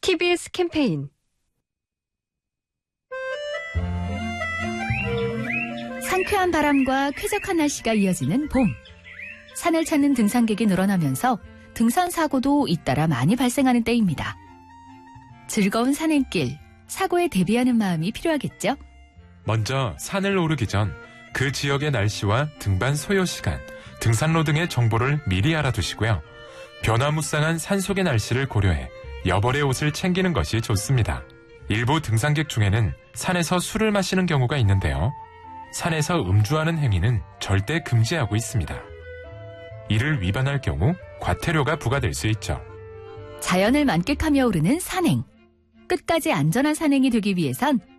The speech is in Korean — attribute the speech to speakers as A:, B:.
A: TBS 캠페인
B: 상쾌한 바람과 쾌적한 날씨가 이어지는 봄. 산을 찾는 등산객이 늘어나면서 등산 사고도 잇따라 많이 발생하는 때입니다. 즐거운 산행길, 사고에 대비하는 마음이 필요하겠죠?
C: 먼저 산을 오르기 전 그 지역의 날씨와 등반 소요 시간, 등산로 등의 정보를 미리 알아두시고요. 변화무쌍한 산속의 날씨를 고려해 여벌의 옷을 챙기는 것이 좋습니다. 일부 등산객 중에는 산에서 술을 마시는 경우가 있는데요. 산에서 음주하는 행위는 절대 금지하고 있습니다. 이를 위반할 경우 과태료가 부과될 수 있죠.
B: 자연을 만끽하며 오르는 산행. 끝까지 안전한 산행이 되기 위해선